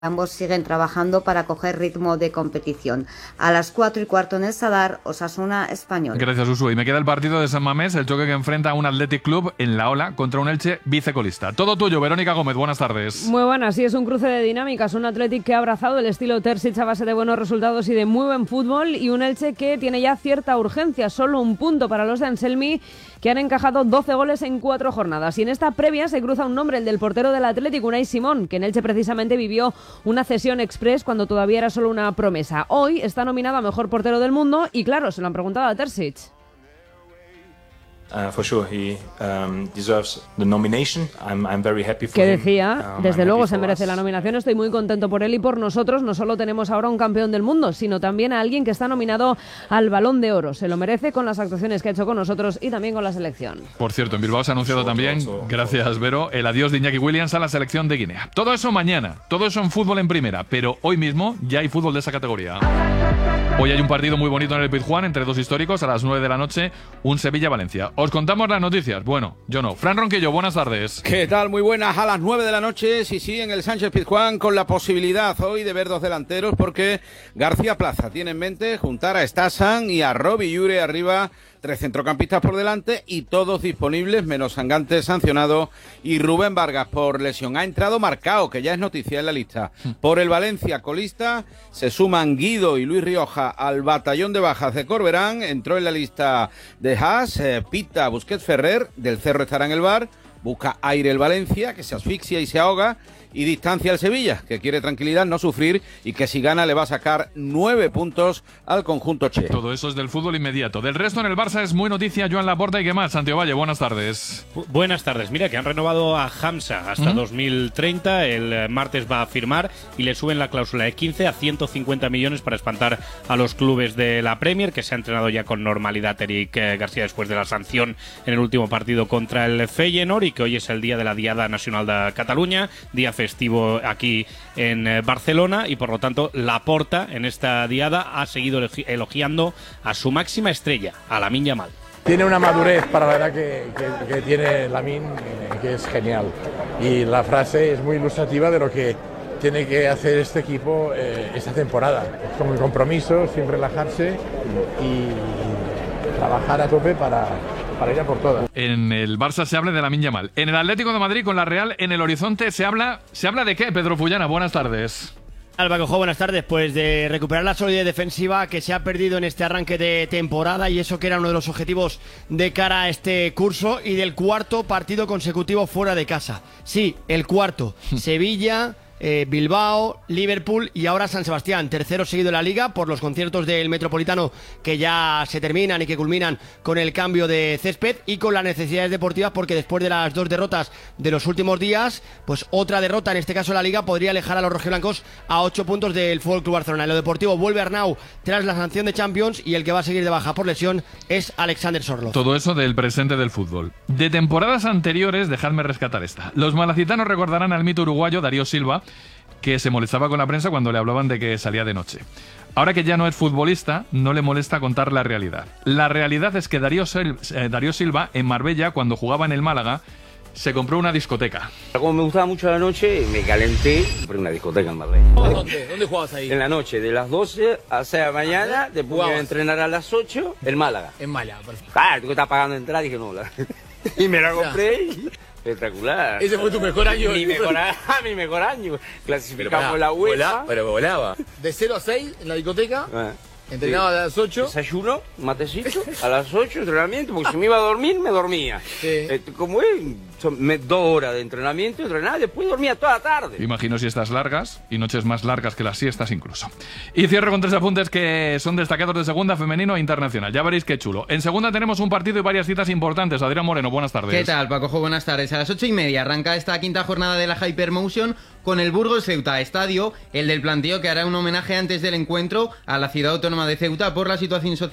Ambos siguen trabajando para coger ritmo de competición. A las 4:15 en el Sadar, Osasuna Español. Gracias, Usu. Y me queda el partido de San Mamés, el choque que enfrenta a un Athletic Club en la Ola contra un Elche vicecolista. Todo tuyo, Verónica Gómez. Buenas tardes. Muy buenas. Sí, es un cruce de dinámicas. Un Athletic que ha abrazado el estilo Terzic a base de buenos resultados y de muy buen fútbol. Y un Elche que tiene ya cierta urgencia. Solo un punto para los de Anselmi, que han encajado 12 goles en 4 jornadas. Y en esta previa se cruza un nombre, el del portero del Athletic, Unai Simón, que en Elche precisamente vivió una cesión express cuando todavía era solo una promesa. Hoy está nominado a mejor portero del mundo y claro, se lo han preguntado a Terzic. For sure, he deserves the nomination. I'm very happy for que him. decía, desde luego se merece la nominación, estoy muy contento por él y por nosotros. No solo tenemos ahora un campeón del mundo, sino también a alguien que está nominado al Balón de Oro. Se lo merece con las actuaciones que ha hecho con nosotros y también con la selección. Por cierto, en Bilbao se ha anunciado también, gracias Vero, el adiós de Iñaki Williams a la selección de Guinea. Todo eso mañana, todo eso en fútbol en primera, pero hoy mismo ya hay fútbol de esa categoría. Hoy hay un partido muy bonito en el Pizjuán entre dos históricos a las 9 de la noche, un Sevilla-Valencia. ¿Os contamos las noticias? Bueno, yo no. Fran Ronquillo, buenas tardes. ¿Qué tal? Muy buenas. A las 9 de la noche, sí, en el Sánchez Pizjuán, con la posibilidad hoy de ver dos delanteros, porque García Plaza tiene en mente juntar a Stasan y a Robbie Llure arriba. 3 centrocampistas por delante y todos disponibles, menos Sangante sancionado y Rubén Vargas por lesión. Ha entrado Marcao, que ya es noticia en la lista. Por el Valencia colista se suman Guido y Luis Rioja al batallón de bajas de Corberán. Entró en la lista de Haas, Pita, Busquets, Ferrer. Del Cerro estará en el bar. Busca aire el Valencia, que se asfixia y se ahoga. Y distancia al Sevilla, que quiere tranquilidad, no sufrir, y que si gana le va a sacar 9 puntos al conjunto che. Todo eso es del fútbol inmediato. Del resto en el Barça es muy noticia Joan Laporta y qué más. Santiago Valle, buenas tardes. Buenas tardes. Mira que han renovado a Hamza hasta 2030. El martes va a firmar y le suben la cláusula de 15 a 150 millones para espantar a los clubes de la Premier, que se ha entrenado ya con normalidad Eric García después de la sanción en el último partido contra el Feyenoord, y que hoy es el día de la Diada Nacional de Cataluña, día festivo aquí en Barcelona, y por lo tanto Laporta en esta diada ha seguido elogiando a su máxima estrella, a Lamine Yamal. Tiene una madurez para la edad que tiene Lamine, que es genial, y la frase es muy ilustrativa de lo que tiene que hacer este equipo esta temporada, con el compromiso, sin relajarse y trabajar a tope para ir a por todas. En el Barça se habla de Lamine Yamal. En el Atlético de Madrid con la Real en el horizonte se habla de qué, Pedro Fullana. Buenas tardes. Alba Cojo, buenas tardes. Pues de recuperar la solidez defensiva que se ha perdido en este arranque de temporada, y eso que era uno de los objetivos de cara a este curso, y del cuarto partido consecutivo fuera de casa. Sí, el cuarto. Sevilla, Bilbao, Liverpool y ahora San Sebastián, tercero seguido en la Liga por los conciertos del Metropolitano que ya se terminan y que culminan con el cambio de césped y con las necesidades deportivas, porque después de las 2 derrotas de los últimos días, pues otra derrota, en este caso en la Liga, podría alejar a los rojiblancos a 8 puntos del Fútbol Club Barcelona. En lo deportivo vuelve Arnau tras la sanción de Champions, y el que va a seguir de baja por lesión es Alexander Sorloth. Todo eso del presente del fútbol. De temporadas anteriores, dejadme rescatar esta. Los malacitanos recordarán al mito uruguayo Darío Silva, que se molestaba con la prensa cuando le hablaban de que salía de noche. Ahora que ya no es futbolista, no le molesta contar la realidad. La realidad es que Darío Silva, en Marbella, cuando jugaba en el Málaga, se compró una discoteca. Como me gustaba mucho la noche, me calenté, compré una discoteca en Marbella. ¿Dónde jugabas ahí? En la noche, de las 12 a 6 de la mañana, después iba a entrenar a las 8, en Málaga. En Málaga, perfecto. Claro, tú que estás pagando entrada, dije no, y me la compré y... Espectacular. Ese fue tu mejor año. Mi mejor año. Clasificamos la UEFA. Pero volaba. De 0 a 6 en la discoteca. Entrenaba a las 8. Desayuno, matecito, a las 8 entrenamiento, porque si me iba a dormir, me dormía. Sí. Como es, son 2 horas de entrenamiento, entrenaba, después dormía toda la tarde. Imagino siestas largas y noches más largas que las siestas incluso. Y cierro con 3 apuntes que son destacados de segunda, femenino e internacional. Ya veréis qué chulo. En segunda tenemos un partido y varias citas importantes. Adrián Moreno, buenas tardes. ¿Qué tal, Pacojo? Buenas tardes. A las 8:30 arranca esta quinta jornada de la Hypermotion con el Burgos Ceuta Estadio, el del planteo que hará un homenaje antes del encuentro a la ciudad autónoma de Ceuta por la situación social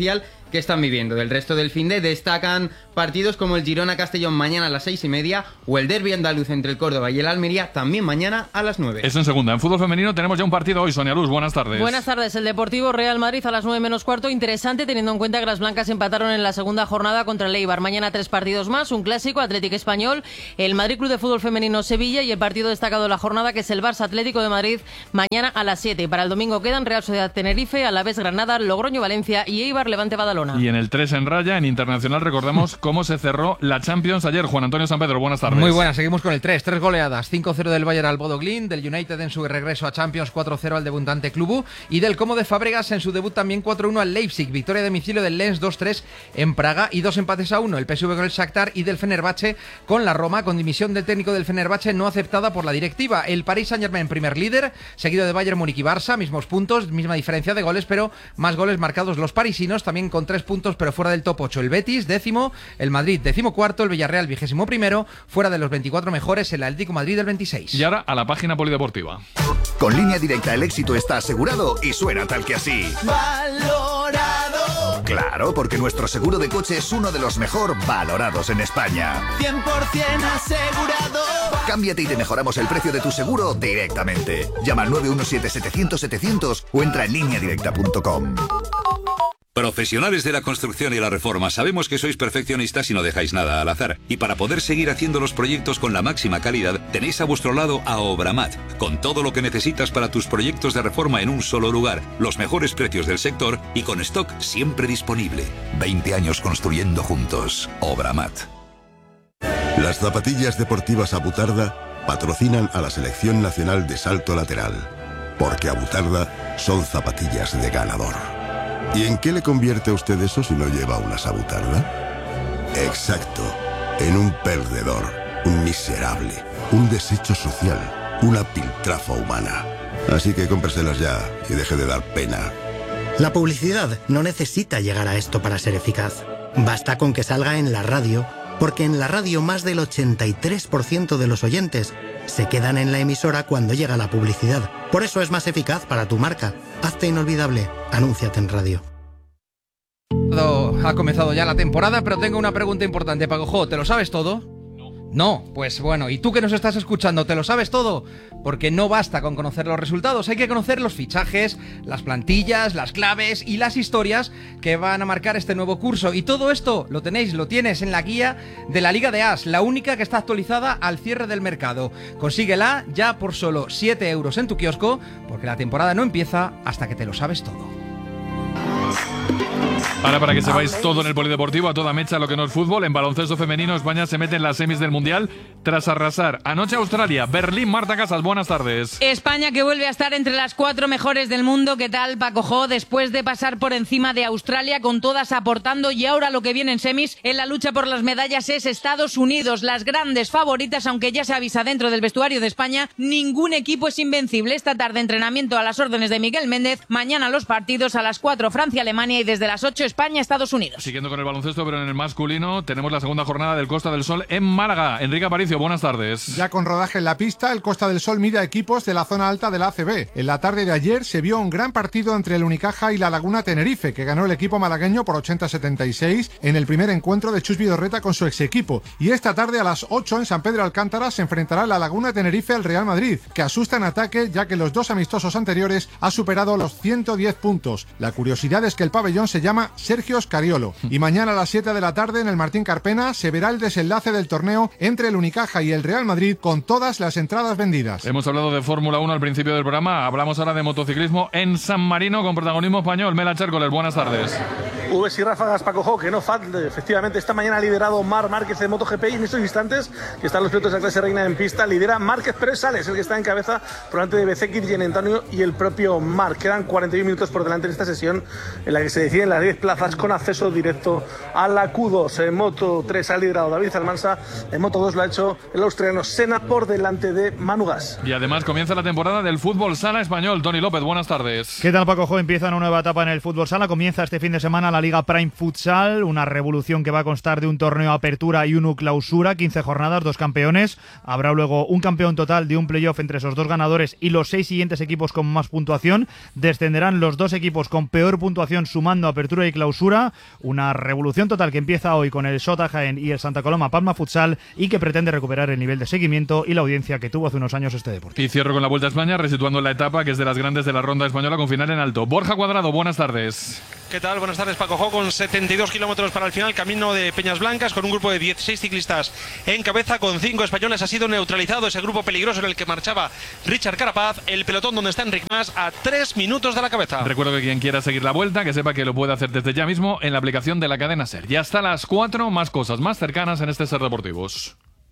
que están viviendo. Del resto del finde destacan partidos como el Girona-Castellón mañana a las 6:30 o el derbi andaluz entre el Córdoba y el Almería también mañana a las 9. Eso en segunda. En fútbol femenino tenemos ya un partido hoy. Sonia Luz, buenas tardes. Buenas tardes. El Deportivo Real Madrid a las 9 menos cuarto. Interesante teniendo en cuenta que las blancas empataron en la segunda jornada contra el Eibar. Mañana 3 partidos más, un clásico, Atlético Español, el Madrid Club de Fútbol Femenino Sevilla y el partido destacado de la jornada que es el Barça Atlético de Madrid mañana a las 7. Para el domingo quedan Real Sociedad Tenerife, Alavés Granada, Logroño Valencia y Eibar Levante Badalona. Y en el 3 en raya, en internacional, recordamos cómo se cerró la Champions ayer. Juan Antonio San Pedro, buenas tardes. Muy buenas, seguimos con el 3 goleadas, 5-0 del Bayern al Bodo Glimt, del United en su regreso a Champions 4-0 al debutante Club y del Como de Fábregas en su debut también 4-1 al Leipzig, victoria de domicilio del Lens 2-3 en Praga y 2 empates a 1, el PSV con el Shakhtar y del Fenerbahce con la Roma, con dimisión del técnico del Fenerbahce no aceptada por la directiva. El Paris Saint-Germain primer líder, seguido de Bayern Múnich y Barça, mismos puntos, misma diferencia de goles, pero más goles marcados los parisinos, también con 3 puntos pero fuera del top 8. El Betis, décimo, el Madrid, 14º, el Villarreal, 21º, fuera de los 24 mejores, el Atlético Madrid del 26. Y ahora a la página polideportiva. Con Línea Directa el éxito está asegurado y suena tal que así. ¡Valorado! Claro, porque nuestro seguro de coche es uno de los mejor valorados en España. 100% asegurado. Cámbiate y te mejoramos el precio de tu seguro directamente. Llama al 917-700-700 o entra en lineadirecta.com. Profesionales de la construcción y la reforma, sabemos que sois perfeccionistas y no dejáis nada al azar. Y para poder seguir haciendo los proyectos con la máxima calidad, tenéis a vuestro lado a Obramat, con todo lo que necesitas para tus proyectos de reforma en un solo lugar, los mejores precios del sector y con stock siempre disponible. 20 años construyendo juntos. Obramat. Las zapatillas deportivas Abutarda patrocinan a la Selección Nacional de Salto Lateral, porque Abutarda son zapatillas de ganador. ¿Y en qué le convierte a usted eso si no lleva una Abutarda? Exacto, en un perdedor, un miserable, un desecho social, una piltrafa humana. Así que cómpreselas ya y deje de dar pena. La publicidad no necesita llegar a esto para ser eficaz. Basta con que salga en la radio, porque en la radio más del 83% de los oyentes se quedan en la emisora cuando llega la publicidad. Por eso es más eficaz para tu marca. Hazte inolvidable. Anúnciate en radio. Ha comenzado ya la temporada, pero tengo una pregunta importante, Paco Jo. ¿Te lo sabes todo? No, pues bueno, ¿y tú que nos estás escuchando, te lo sabes todo? Porque no basta con conocer los resultados, hay que conocer los fichajes, las plantillas, las claves y las historias que van a marcar este nuevo curso. Y todo esto lo tienes en la guía de la Liga de As, la única que está actualizada al cierre del mercado. Consíguela ya por solo 7 euros en tu kiosco, porque la temporada no empieza hasta que te lo sabes todo. Ahora, para que sepáis todo en el polideportivo, a toda mecha lo que no es fútbol, en baloncesto femenino España se mete en las semis del Mundial tras arrasar anoche a Australia. Berlín, Marta Casas, buenas tardes. España que vuelve a estar entre las 4 mejores del mundo. ¿Qué tal, Paco Jo? Después de pasar por encima de Australia, con todas aportando, y ahora lo que viene en semis en la lucha por las medallas es Estados Unidos, las grandes favoritas, aunque ya se avisa dentro del vestuario de España, ningún equipo es invencible. Esta tarde entrenamiento a las órdenes de Miguel Méndez, mañana los partidos a las 4 Francia-Alemania y desde las 8 España-Estados Unidos. Siguiendo con el baloncesto, pero en el masculino, tenemos la segunda jornada del Costa del Sol en Málaga. Enrique Aparicio, buenas tardes. Ya con rodaje en la pista, el Costa del Sol mira equipos de la zona alta de la ACB. En la tarde de ayer se vio un gran partido entre el Unicaja y la Laguna Tenerife, que ganó el equipo malagueño por 80-76 en el primer encuentro de Chus Vidorreta con su ex equipo. Y esta tarde a las 8 en San Pedro Alcántara se enfrentará la Laguna Tenerife al Real Madrid, que asusta en ataque ya que los 2 amistosos anteriores ha superado los 110 puntos. La curiosidad es que el pabellón se llama Sergio Scariolo. Y mañana a las 7 de la tarde en el Martín Carpena se verá el desenlace del torneo entre el Unicaja y el Real Madrid con todas las entradas vendidas. Hemos hablado de Fórmula 1 al principio del programa, hablamos ahora de motociclismo en San Marino con protagonismo español. Mela Chércoles, buenas tardes. Ubes y ráfagas, Paco Jo, que no falte. Efectivamente, esta mañana ha liderado Marc Márquez de MotoGP y en estos instantes que están los pilotos de la clase reina en pista, lidera Márquez Pérez Sales, el que está en cabeza por delante de Bezzecchi, Gian Antonio y el propio Marc. Quedan 41 minutos por delante en esta sesión en la que se deciden las 10 plazas con acceso directo a la Q2. En Moto 3 ha liderado David Almansa, en Moto 2 lo ha hecho el australiano Senna por delante de Manu Gas. Y además comienza la temporada del fútbol sala español. Tony López, buenas tardes. ¿Qué tal, Paco Jo? Empieza una nueva etapa en el fútbol sala, comienza este fin de semana la la Liga Prime Futsal, una revolución que va a constar de un torneo apertura y uno clausura, 15 jornadas, 2 campeones. Habrá luego un campeón total de un playoff entre esos 2 ganadores y los 6 siguientes equipos con más puntuación. Descenderán los 2 equipos con peor puntuación sumando apertura y clausura. Una revolución total que empieza hoy con el Sota Jaén y el Santa Coloma Palma Futsal y que pretende recuperar el nivel de seguimiento y la audiencia que tuvo hace unos años este deporte. Y cierro con la Vuelta a España, resituando la etapa que es de las grandes de la ronda española con final en alto. Borja Cuadrado, buenas tardes. ¿Qué tal? Buenas tardes, Paco Jo, con 72 kilómetros para el final, camino de Peñas Blancas, con un grupo de 16 ciclistas en cabeza, con 5 españoles. Ha sido neutralizado ese grupo peligroso en el que marchaba Richard Carapaz, el pelotón donde está Enric Mas a 3 minutos de la cabeza. Recuerdo que quien quiera seguir la Vuelta, que sepa que lo puede hacer desde ya mismo en la aplicación de la cadena SER. Ya hasta las 4, más cosas más cercanas en este SER Deportivos.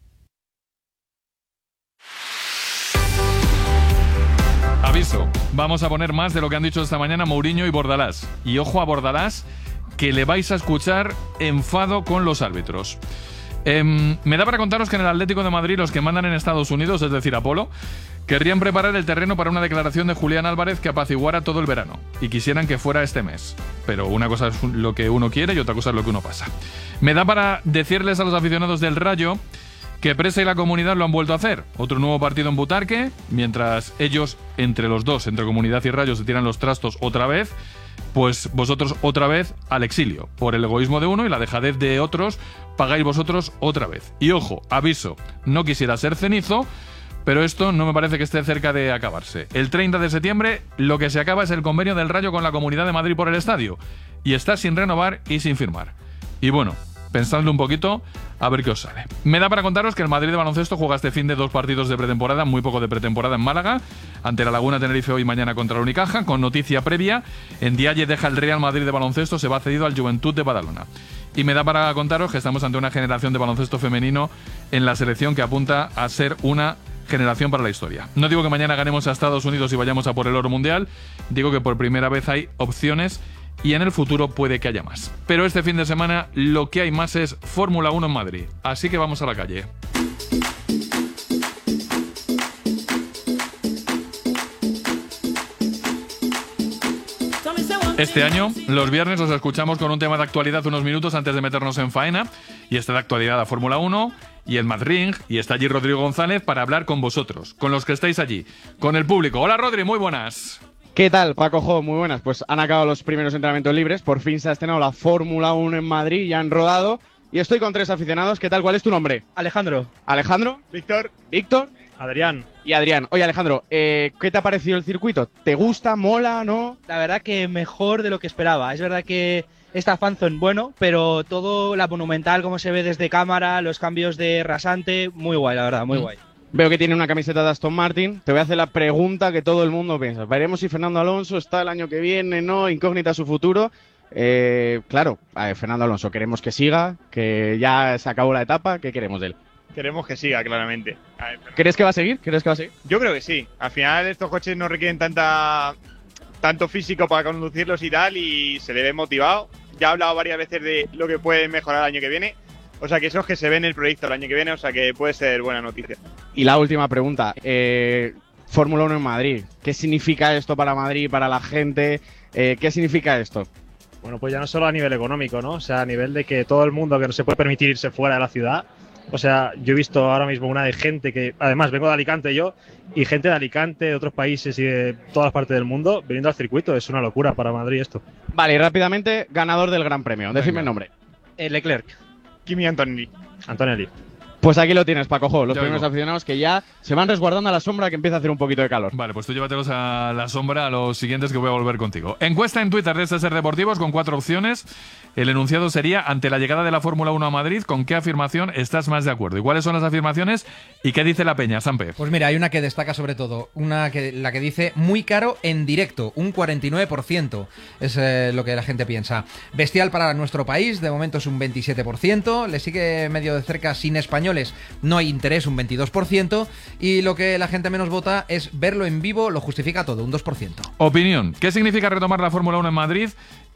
Aviso, vamos a poner más de lo que han dicho esta mañana Mourinho y Bordalás. Y ojo a Bordalás, que le vais a escuchar enfado con los árbitros. Me da para contaros que en el Atlético de Madrid los que mandan en Estados Unidos, es decir, Apolo, querrían preparar el terreno para una declaración de Julián Álvarez que apaciguara todo el verano y quisieran que fuera este mes. Pero una cosa es lo que uno quiere y otra cosa es lo que uno pasa. Me da para decirles a los aficionados del Rayo que Presa y la comunidad lo han vuelto a hacer. Otro nuevo partido en Butarque, mientras ellos, entre los dos, entre comunidad y Rayo, se tiran los trastos otra vez, pues vosotros otra vez al exilio. Por el egoísmo de uno y la dejadez de otros, pagáis vosotros otra vez. Y ojo, aviso, no quisiera ser cenizo, pero esto no me parece que esté cerca de acabarse. El 30 de septiembre lo que se acaba es el convenio del Rayo con la Comunidad de Madrid por el estadio. Y está sin renovar y sin firmar. Y bueno, pensadlo un poquito, a ver qué os sale. Me da para contaros que el Madrid de baloncesto juega este fin de 2 partidos de pretemporada, muy poco de pretemporada en Málaga, ante la Laguna Tenerife hoy y mañana contra la Unicaja, con noticia previa, en Dialle deja el Real Madrid de baloncesto, se va cedido al Juventud de Badalona. Y me da para contaros que estamos ante una generación de baloncesto femenino en la selección que apunta a ser una generación para la historia. No digo que mañana ganemos a Estados Unidos y vayamos a por el oro mundial, digo que por primera vez hay opciones y en el futuro puede que haya más. Pero este fin de semana lo que hay más es Fórmula 1 en Madrid. Así que vamos a la calle. Este año, los viernes os escuchamos con un tema de actualidad unos minutos antes de meternos en faena. Y está de actualidad a Fórmula 1 y el Madrid. Y está allí Rodrigo González para hablar con vosotros, con los que estáis allí, con el público. Hola Rodri, muy buenas. ¿Qué tal, Paco Jo? Muy buenas. Pues han acabado los primeros entrenamientos libres. Por fin se ha estrenado la Fórmula 1 en Madrid. Ya han rodado. Y estoy con 3 aficionados. ¿Qué tal? ¿Cuál es tu nombre? Alejandro. Alejandro. Víctor. Víctor. Adrián. Y Adrián. Oye, Alejandro, ¿qué te ha parecido el circuito? ¿Te gusta? ¿Mola? ¿No? La verdad que mejor de lo que esperaba. Es verdad que está fanzone bueno, pero todo la monumental, como se ve desde cámara, los cambios de rasante, muy guay, la verdad, muy guay. Veo que tiene una camiseta de Aston Martin. Te voy a hacer la pregunta que todo el mundo piensa. Veremos si Fernando Alonso está el año que viene, ¿no? Incógnita su futuro. Claro, Fernando Alonso, queremos que siga, que ya se acabó la etapa. ¿Qué queremos de él? Queremos que siga, claramente. ¿Crees que va a seguir? ¿Crees que va a seguir? Yo creo que sí. Al final estos coches no requieren tanto físico para conducirlos y tal, y se le ve motivado. Ya ha hablado varias veces de lo que puede mejorar el año que viene. O sea que eso es que se ve en el proyecto el año que viene, o sea que puede ser buena noticia. Y la última pregunta, Fórmula 1 en Madrid. ¿Qué significa esto para Madrid, para la gente? ¿Qué significa esto? Bueno, pues ya no solo a nivel económico, ¿no? O sea, a nivel de que todo el mundo que no se puede permitir irse fuera de la ciudad. O sea, yo he visto ahora mismo una de gente que, además vengo de Alicante yo, y gente de Alicante, de otros países y de todas las partes del mundo viniendo al circuito. Es una locura para Madrid esto. Vale, y rápidamente, ganador del Gran Premio. Decidme el nombre. Leclerc. Kimi Antonelli. Antonelli. Pues aquí lo tienes, Paco Jo, los primeros aficionados que ya se van resguardando a la sombra, que empieza a hacer un poquito de calor. Vale, pues tú llévatelos a la sombra a los siguientes que voy a volver contigo. Encuesta en Twitter de este SER Deportivos con 4 opciones. El enunciado sería, ante la llegada de la Fórmula 1 a Madrid, ¿con qué afirmación estás más de acuerdo? ¿Y cuáles son las afirmaciones? ¿Y qué dice la peña, Sampe? Pues mira, hay una que destaca sobre todo, la que dice muy caro en directo, un 49%, es lo que la gente piensa. Bestial para nuestro país, de momento es un 27%, le sigue medio de cerca sin españoles, no hay interés, un 22%, y lo que la gente menos vota es verlo en vivo, lo justifica todo, un 2%. Opinión, ¿qué significa retomar la Fórmula 1 en Madrid? Y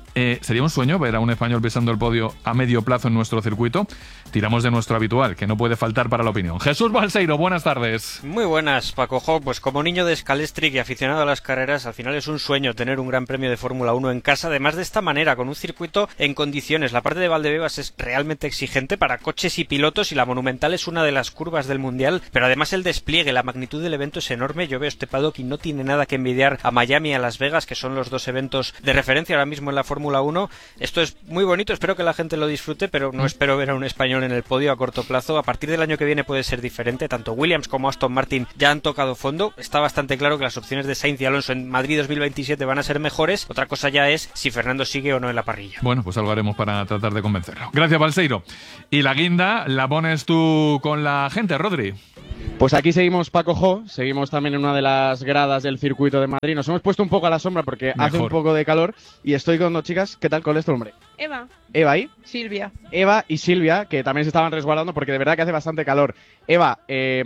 ¿Sería un sueño ver a un español pisando el podio a medio plazo en nuestro circuito? Tiramos de nuestro habitual, que no puede faltar para la opinión. Jesús Balseiro, buenas tardes. Muy buenas, Paco Jo. Pues como niño de Scalextric y aficionado a las carreras, al final es un sueño tener un gran premio de Fórmula 1 en casa, además de esta manera, con un circuito en condiciones. La parte de Valdebebas es realmente exigente para coches y pilotos y la Monumental es una de las curvas del Mundial, pero además el despliegue, la magnitud del evento es enorme. Yo veo este paddock y no tiene nada que envidiar a Miami y a Las Vegas, que son los dos eventos de referencia ahora mismo en la Fórmula 1. Esto es muy bonito, espero que la gente lo disfrute, pero no espero ver a un español en el podio a corto plazo. A partir del año que viene puede ser diferente, tanto Williams como Aston Martin ya han tocado fondo. Está bastante claro que las opciones de Sainz y Alonso en Madrid 2027 van a ser mejores. Otra cosa ya es si Fernando sigue o no en la parrilla. Bueno, pues algo haremos para tratar de convencerlo. Gracias, Balseiro. Y la guinda la pones tú con la gente, Rodri. Pues aquí seguimos, Paco Jo, seguimos también en una de las gradas del circuito de Madrid. Nos hemos puesto un poco a la sombra porque hace un poco de calor y estoy con dos chicas. ¿Qué tal? ¿Cuál es tu nombre? Eva. Eva y Silvia. Eva y Silvia, que también se estaban resguardando porque de verdad que hace bastante calor. Eva,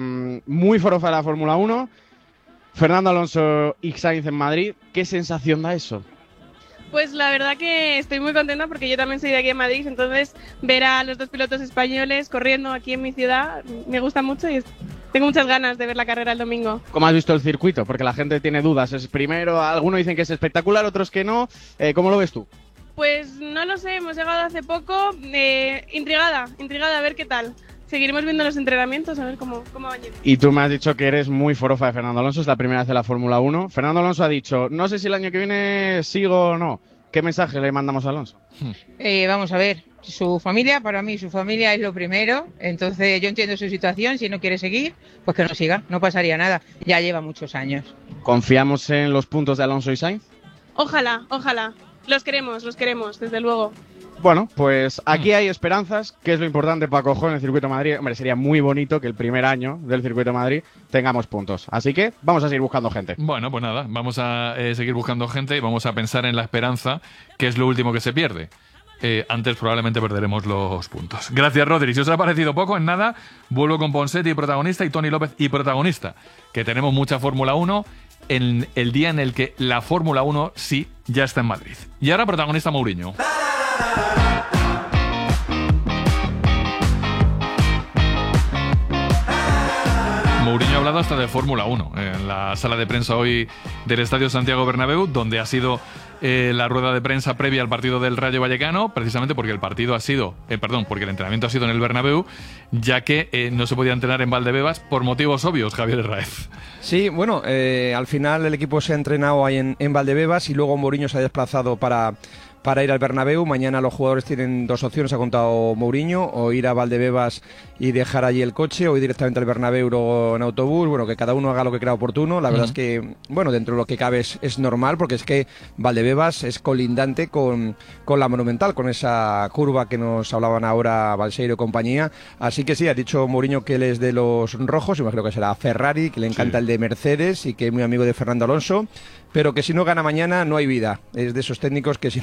muy forofa de la Fórmula 1, Fernando Alonso y Sainz en Madrid. ¿Qué sensación da eso? Pues la verdad que estoy muy contenta porque yo también soy de aquí en Madrid, entonces ver a los dos pilotos españoles corriendo aquí en mi ciudad me gusta mucho y tengo muchas ganas de ver la carrera el domingo. ¿Cómo has visto el circuito? Porque la gente tiene dudas. Es primero, algunos dicen que es espectacular, otros que no. ¿Cómo lo ves tú? Pues no lo sé, hemos llegado hace poco, intrigada a ver qué tal. Seguiremos viendo los entrenamientos, a ver cómo van yendo. Y tú me has dicho que eres muy forofa de Fernando Alonso, es la primera vez en la Fórmula 1. Fernando Alonso ha dicho, no sé si el año que viene sigo o no. ¿Qué mensaje le mandamos a Alonso? Vamos a ver, su familia, para mí su familia es lo primero, entonces yo entiendo su situación, si no quiere seguir, pues que no siga, no pasaría nada, ya lleva muchos años. ¿Confiamos en los puntos de Alonso y Sainz? Ojalá, los queremos, desde luego. Bueno, pues aquí hay esperanzas, que es lo importante para Paco Jo en el Circuito de Madrid. Hombre, sería muy bonito que el primer año del Circuito de Madrid tengamos puntos. Así que vamos a seguir buscando gente. Bueno, pues nada, vamos a seguir buscando gente y vamos a pensar en la esperanza, que es lo último que se pierde. Antes probablemente perderemos los puntos. Gracias, Rodri. Si os ha parecido poco, en nada, vuelvo con Ponseti, protagonista, y Tony López, y protagonista. Que tenemos mucha Fórmula 1 en el día en el que la Fórmula 1 sí ya está en Madrid. Y ahora protagonista Mourinho. Mourinho ha hablado hasta de Fórmula 1 en la sala de prensa hoy del Estadio Santiago Bernabéu, donde ha sido la rueda de prensa previa al partido del Rayo Vallecano, precisamente porque el partido ha sido, porque el entrenamiento ha sido en el Bernabéu, ya que no se podía entrenar en Valdebebas por motivos obvios, Javier Herráez. Sí, bueno, al final el equipo se ha entrenado ahí en Valdebebas y luego Mourinho se ha desplazado para ir al Bernabéu. Mañana los jugadores tienen dos opciones, ha contado Mourinho, o ir a Valdebebas y dejar allí el coche, o ir directamente al Bernabéu luego en autobús. Bueno, que cada uno haga lo que crea oportuno. La verdad es que, bueno, dentro de lo que cabe es normal, porque es que Valdebebas es colindante con la Monumental, con esa curva que nos hablaban ahora Balseiro y compañía. Así que sí, ha dicho Mourinho que él es de los rojos, imagino que será Ferrari, que le encanta el de Mercedes y que es muy amigo de Fernando Alonso, pero que si no gana mañana no hay vida. Es de esos técnicos que si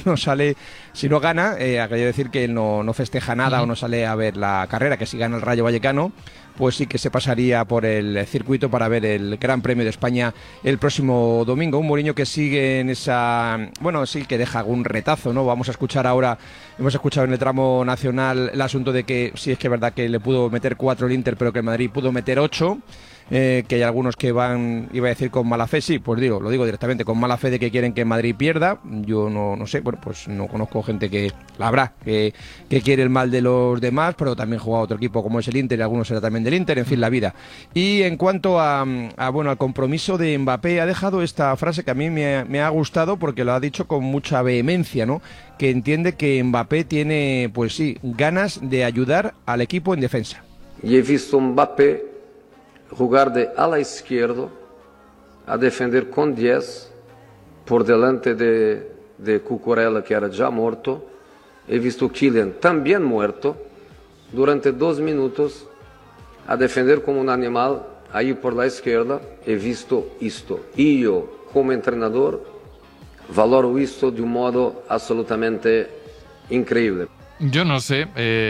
no gana, quería decir que él no festeja nada o no sale a ver la carrera, que si gana el Rayo Vallecano, pues sí que se pasaría por el circuito para ver el Gran Premio de España el próximo domingo. Un Mourinho que sigue en esa... Bueno, sí que deja algún retazo, ¿no? Vamos a escuchar ahora, hemos escuchado en el tramo nacional el asunto de que sí es que es verdad que le pudo meter 4 el Inter, pero que el Madrid pudo meter 8. Que hay algunos que van, iba a decir con mala fe, sí, pues lo digo directamente, con mala fe de que quieren que Madrid pierda. Yo no sé, bueno, pues no conozco gente que la habrá, que quiere el mal de los demás, pero también juega a otro equipo como es el Inter y algunos será también del Inter, en fin, la vida. Y en cuanto al compromiso de Mbappé, ha dejado esta frase que a mí me ha gustado porque lo ha dicho con mucha vehemencia, ¿no? Que entiende que Mbappé tiene, pues sí, ganas de ayudar al equipo en defensa. Y he visto Mbappé jugar de ala izquierdo a defender con 10 por delante de Cucurella, que era ya muerto. He visto Kylian también muerto durante 2 minutos a defender como un animal ahí por la izquierda. He visto esto y yo como entrenador valoro esto de un modo absolutamente increíble. Yo no sé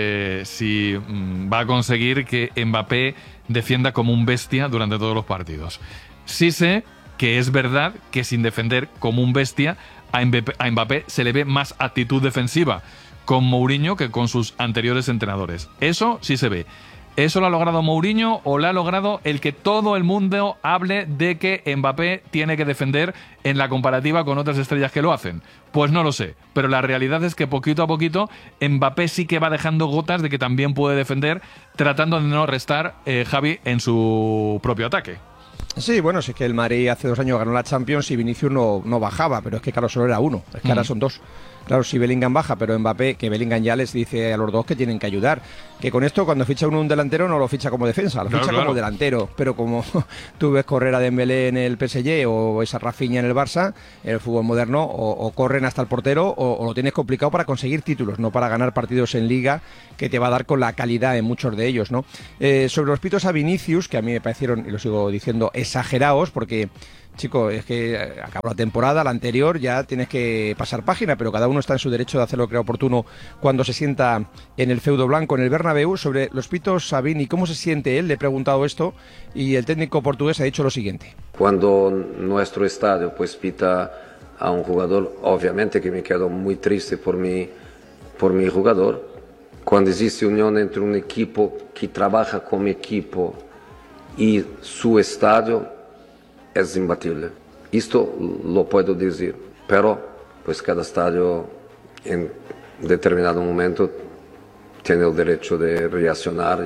si va a conseguir que Mbappé defienda como un bestia durante todos los partidos. Sí sé que es verdad que sin defender como un bestia a Mbappé se le ve más actitud defensiva con Mourinho que con sus anteriores entrenadores. Eso sí se ve. ¿Eso lo ha logrado Mourinho o lo ha logrado el que todo el mundo hable de que Mbappé tiene que defender en la comparativa con otras estrellas que lo hacen? Pues no lo sé, pero la realidad es que poquito a poquito Mbappé sí que va dejando gotas de que también puede defender, tratando de no restar Javi en su propio ataque. Sí, bueno, sí que el Madrid hace 2 años ganó la Champions y Vinicius no bajaba, pero es que claro, solo era uno, es que ahora son 2. Claro, si Bellingham baja, pero Mbappé, que Bellingham ya les dice a los 2 que tienen que ayudar. Que con esto, cuando ficha uno un delantero, no lo ficha como defensa, lo ficha como delantero. Pero como tú ves correr a Dembélé en el PSG o esa Rafinha en el Barça, en el fútbol moderno, o corren hasta el portero o lo tienes complicado para conseguir títulos, no para ganar partidos en Liga, que te va a dar con la calidad en muchos de ellos, ¿no? Sobre los pitos a Vinicius, que a mí me parecieron, y lo sigo diciendo, exagerados, porque... Chico, es que acabó la temporada, la anterior, ya tienes que pasar página, pero cada uno está en su derecho de hacer lo que crea oportuno cuando se sienta en el feudo blanco, en el Bernabéu. Sobre los pitos a Vini, ¿cómo se siente él? Le he preguntado esto y el técnico portugués ha dicho lo siguiente. Cuando nuestro estadio pues pita a un jugador, obviamente que me quedo muy triste por mi jugador. Cuando existe unión entre un equipo que trabaja como equipo y su estadio, es imbatible. Esto lo puedo decir, pero pues cada estadio en determinado momento tiene el derecho de reaccionar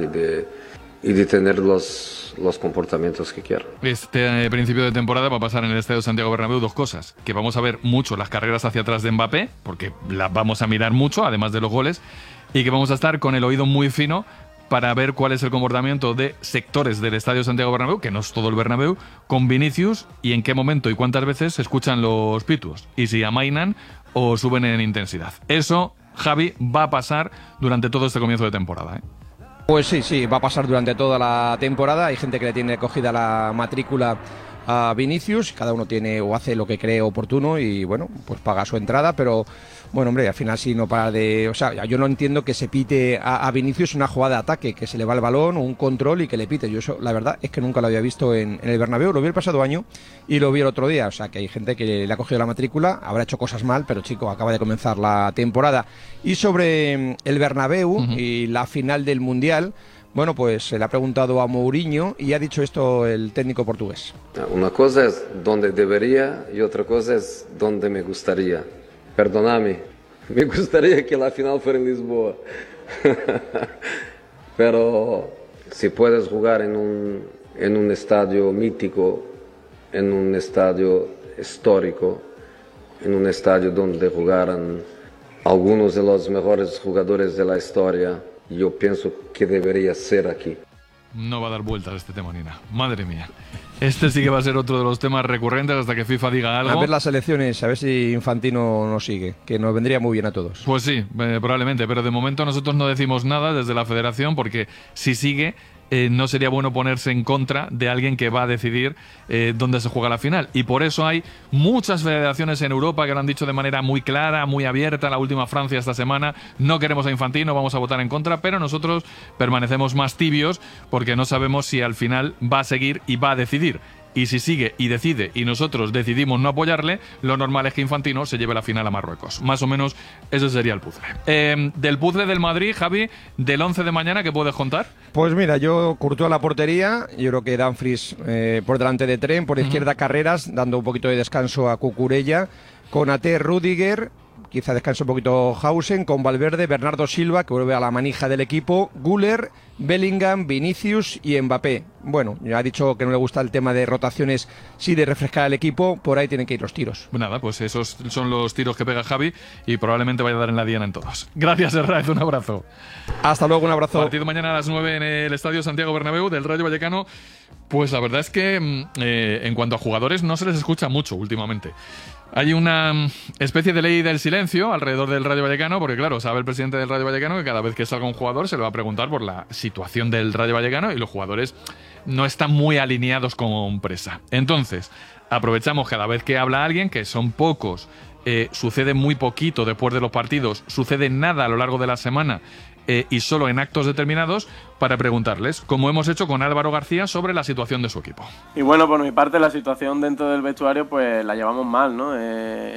y de tener los comportamientos que quiera. Este principio de temporada va a pasar en el Estadio Santiago Bernabéu 2 cosas, que vamos a ver mucho las carreras hacia atrás de Mbappé, porque las vamos a mirar mucho, además de los goles, y que vamos a estar con el oído muy fino para ver cuál es el comportamiento de sectores del Estadio Santiago Bernabéu, que no es todo el Bernabéu, con Vinicius y en qué momento y cuántas veces se escuchan los pitos y si amainan o suben en intensidad. Eso, Javi, va a pasar durante todo este comienzo de temporada, ¿eh? Pues sí, va a pasar durante toda la temporada. Hay gente que le tiene cogida la matrícula a Vinicius, cada uno tiene o hace lo que cree oportuno y bueno, pues paga su entrada, pero bueno, hombre, al final sí no para de... O sea, yo no entiendo que se pite a Vinicius una jugada de ataque, que se le va el balón o un control y que le pite. Yo eso, la verdad, es que nunca lo había visto en el Bernabéu, lo vi el pasado año y lo vi el otro día, o sea, que hay gente que le ha cogido la matrícula, habrá hecho cosas mal, pero chico, acaba de comenzar la temporada. Y sobre el Bernabéu y la final del Mundial, bueno, pues se le ha preguntado a Mourinho y ha dicho esto el técnico portugués. Una cosa es donde debería y otra cosa es donde me gustaría. Perdóname, me gustaría que la final fuera en Lisboa. Pero si puedes jugar en un estadio mítico, en un estadio histórico, en un estadio donde jugaran algunos de los mejores jugadores de la historia, yo pienso que debería ser aquí. No va a dar vueltas este tema, Nina. Madre mía. Este sí que va a ser otro de los temas recurrentes hasta que FIFA diga algo. A ver las elecciones, a ver si Infantino nos sigue, que nos vendría muy bien a todos. Pues sí, probablemente, pero de momento nosotros no decimos nada desde la federación porque si sigue... no sería bueno ponerse en contra de alguien que va a decidir dónde se juega la final. Y por eso hay muchas federaciones en Europa que lo han dicho de manera muy clara, muy abierta. La última, Francia, esta semana. No queremos a Infantino, vamos a votar en contra, pero nosotros permanecemos más tibios porque no sabemos si al final va a seguir y va a decidir. Y si sigue y decide y nosotros decidimos no apoyarle, lo normal es que Infantino se lleve la final a Marruecos. Más o menos ese sería el puzzle. Del puzzle del Madrid, Javi, del 11 de mañana, ¿qué puedes contar? Pues mira, yo Courtois a la portería, yo creo que Dumfries por delante de Trent, por izquierda Carreras, dando un poquito de descanso a Cucurella, Konaté, Rüdiger, quizá descanse un poquito Hausen, con Valverde, Bernardo Silva, que vuelve a la manija del equipo, Güler, Bellingham, Vinicius y Mbappé. Bueno, ya ha dicho que no le gusta el tema de rotaciones, sí de refrescar al equipo, por ahí tienen que ir los tiros. Nada, pues esos son los tiros que pega Javi y probablemente vaya a dar en la diana en todos. Gracias, Herraiz, un abrazo. Hasta luego, un abrazo. Partido mañana a las 9 en el Estadio Santiago Bernabéu del Rayo Vallecano. Pues la verdad es que en cuanto a jugadores no se les escucha mucho últimamente. Hay una especie de ley del silencio alrededor del Rayo Vallecano, porque claro, sabe el presidente del Rayo Vallecano que cada vez que salga un jugador se le va a preguntar por la situación del Rayo Vallecano y los jugadores no están muy alineados con presa. Entonces, aprovechamos cada vez que habla alguien, que son pocos, sucede muy poquito después de los partidos, sucede nada a lo largo de la semana y solo en actos determinados, para preguntarles, como hemos hecho con Álvaro García, sobre la situación de su equipo. Y bueno, por mi parte, la situación dentro del vestuario pues la llevamos mal, ¿no?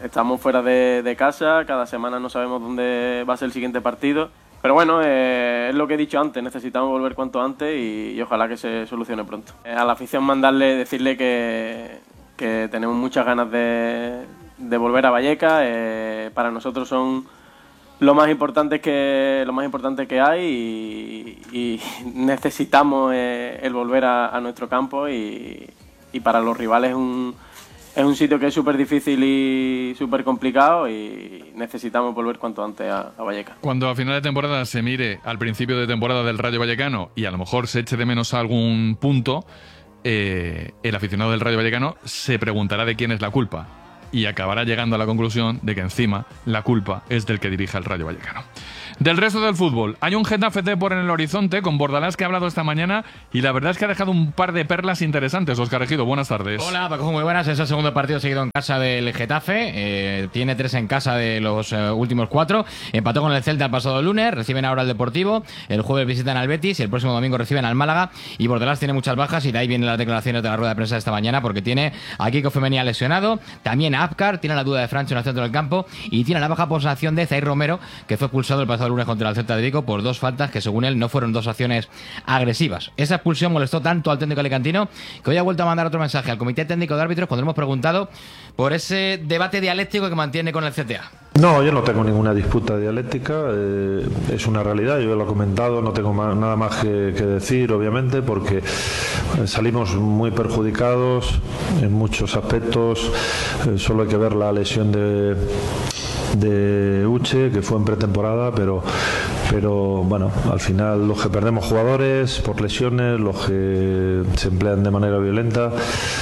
estamos fuera de casa, cada semana no sabemos dónde va a ser el siguiente partido. Pero bueno, es lo que he dicho antes, necesitamos volver cuanto antes y ojalá que se solucione pronto. A la afición decirle que tenemos muchas ganas de volver a Vallecas. Para nosotros son lo más importante que hay y necesitamos el volver a nuestro campo y para los rivales es un sitio que es súper difícil y súper complicado y necesitamos volver cuanto antes a Vallecas. Cuando a final de temporada se mire al principio de temporada del Rayo Vallecano y a lo mejor se eche de menos algún punto, el aficionado del Rayo Vallecano se preguntará de quién es la culpa y acabará llegando a la conclusión de que encima la culpa es del que dirige el Rayo Vallecano. Del resto del fútbol, hay un Getafe Depor en el horizonte con Bordalás que ha hablado esta mañana y la verdad es que ha dejado un par de perlas interesantes. Óscar Ejido, buenas tardes. Hola, Paco, muy buenas. Es el segundo partido seguido en casa del Getafe. Tiene 3 en casa de los últimos 4. Empató con el Celta el pasado lunes. Reciben ahora al Deportivo. El jueves visitan al Betis y el próximo domingo reciben al Málaga. Y Bordalás tiene muchas bajas y de ahí vienen las declaraciones de la rueda de prensa de esta mañana porque tiene a Kiko Femenía lesionado, también a Apcar, tiene la duda de Francho en el centro del campo y tiene la baja por sanción de Zair Romero, que fue expulsado el pasado lunes contra el Celta de Vigo por 2 faltas que según él no fueron 2 acciones agresivas. Esa expulsión molestó tanto al técnico alicantino que hoy ha vuelto a mandar otro mensaje al Comité Técnico de Árbitros cuando hemos preguntado por ese debate dialéctico que mantiene con el CTA. No, yo no tengo ninguna disputa dialéctica, es una realidad, yo lo he comentado, no tengo nada más que decir, obviamente, porque salimos muy perjudicados en muchos aspectos, solo hay que ver la lesión de Uche, que fue en pretemporada, pero bueno, al final los que perdemos jugadores por lesiones, los que se emplean de manera violenta,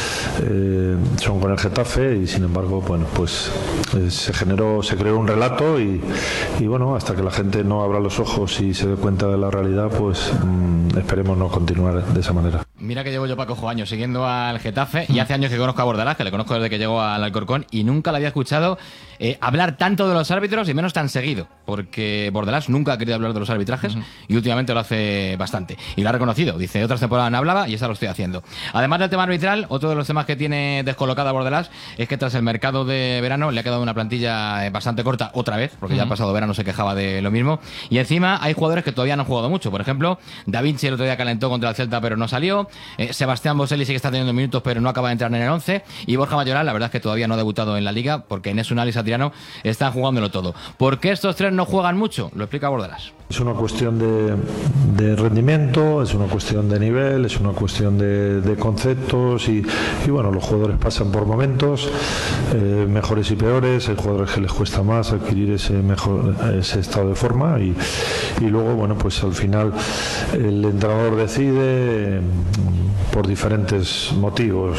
son con el Getafe y sin embargo, bueno, pues se creó un relato y bueno, hasta que la gente no abra los ojos y se dé cuenta de la realidad, pues esperemos no continuar de esa manera. Mira que llevo yo, Paco, años siguiendo al Getafe y hace años que conozco a Bordalás, que le conozco desde que llegó al Alcorcón y nunca le había escuchado hablar tanto de los árbitros y menos tan seguido, porque Bordalás nunca ha querido hablar de los arbitrajes y últimamente lo hace bastante y lo ha reconocido, dice otras temporadas no hablaba y esta lo estoy haciendo. Además del tema arbitral, otro de los temas que tiene descolocada Bordalás es que tras el mercado de verano le ha quedado una plantilla bastante corta otra vez, porque ya el pasado verano se quejaba de lo mismo y encima hay jugadores que todavía no han jugado mucho. Por ejemplo, Da Vinci el otro día calentó contra el Celta pero no salió, Sebastián Boselli sí que está teniendo minutos pero no acaba de entrar en el 11 y Borja Mayoral la verdad es que todavía no ha debutado en la Liga porque Enes Unal y Satriano están jugándolo todo. ¿Por qué estos 3 no juegan mucho? Lo explica Bordalás. Es una cuestión de rendimiento, es una cuestión de nivel, es una cuestión de conceptos y bueno, los jugadores pasan por momentos mejores y peores, hay jugadores que les cuesta más adquirir ese estado de forma y luego, bueno, pues al final el entrenador decide por diferentes motivos,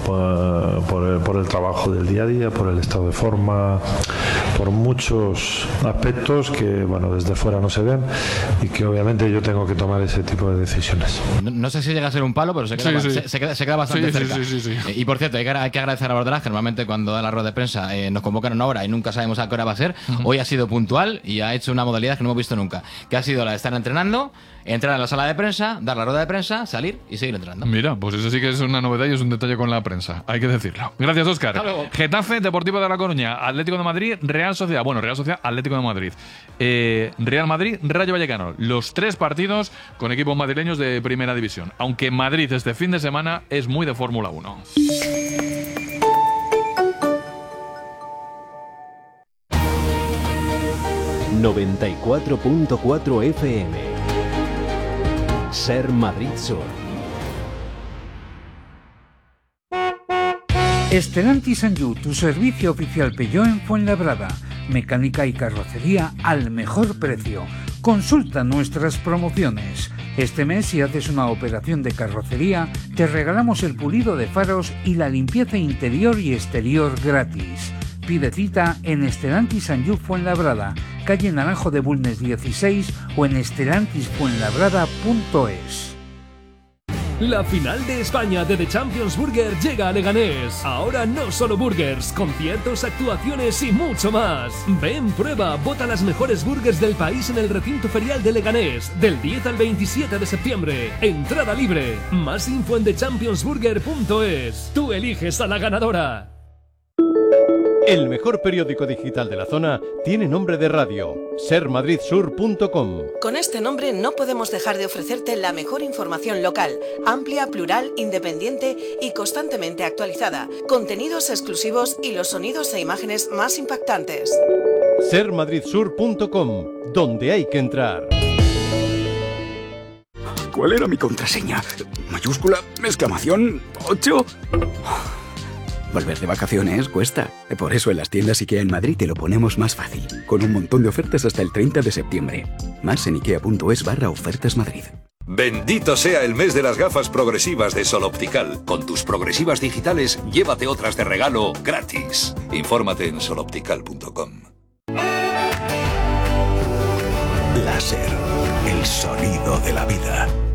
por el trabajo del día a día, por el estado de forma, por muchos aspectos que, bueno, desde fuera no se ven y que obviamente yo tengo que tomar ese tipo de decisiones. No sé si llega a ser un palo, pero se queda bastante cerca. Sí. Y por cierto, hay que agradecer a Bordalás, que normalmente cuando da la rueda de prensa nos convocan una hora y nunca sabemos a qué hora va a ser. Hoy ha sido puntual y ha hecho una modalidad que no hemos visto nunca, que ha sido la de estar entrenando, entrar a la sala de prensa, dar la rueda de prensa, salir y seguir entrenando. Mira, pues eso sí que es una novedad y es un detalle con la prensa, hay que decirlo. Gracias, Óscar. Getafe, Deportivo de La Coruña, Atlético de Madrid, Real Sociedad, Atlético de Madrid, Real Madrid, Rayo Vallecano. Los 3 partidos con equipos madrileños de Primera División, aunque Madrid este fin de semana es muy de Fórmula 1. ...94.4 FM... Ser Madrid Sur. Stellantis Sanyu, tu servicio oficial Peugeot en Fuenlabrada. Mecánica y carrocería al mejor precio. Consulta nuestras promociones. Este mes, si haces una operación de carrocería, te regalamos el pulido de faros y la limpieza interior y exterior gratis. Pide cita en Stellantis Sanyu Fuenlabrada, calle Naranjo de Bulnes 16 o en stellantisfuenlabrada.es. La final de España de The Champions Burger llega a Leganés. Ahora no solo burgers, conciertos, actuaciones y mucho más. Ven, prueba, vota las mejores burgers del país en el recinto ferial de Leganés, del 10 al 27 de septiembre. Entrada libre. Más info en thechampionsburger.es. Tú eliges a la ganadora. El mejor periódico digital de la zona tiene nombre de radio, sermadridsur.com. Con este nombre no podemos dejar de ofrecerte la mejor información local, amplia, plural, independiente y constantemente actualizada, contenidos exclusivos y los sonidos e imágenes más impactantes. sermadridsur.com, donde hay que entrar. ¿Cuál era mi contraseña? ¿Mayúscula? ¿Exclamación? ¿8? Volver de vacaciones cuesta. Por eso en las tiendas IKEA en Madrid te lo ponemos más fácil, con un montón de ofertas hasta el 30 de septiembre. Más en ikea.es/ofertas Madrid. Bendito sea el mes de las gafas progresivas de Sol Optical. Con tus progresivas digitales, llévate otras de regalo gratis. Infórmate en soloptical.com. Láser, el sonido de la vida.